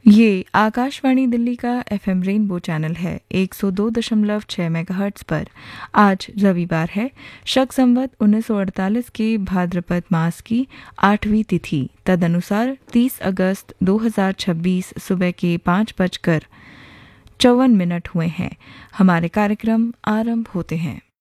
ये आकाशवाणी दिल्ली का FM rainbow channel है 102.6 मेगाहर्ट्ज पर। आज रविवार है, शक संवत 1948 के भाद्रपद मास की 8वीं तिथि, तदनुसार 30 अगस्त 2026 सुबह के 5:54 हुए हैं। हमारे कार्यक्रम आरंभ होते हैं।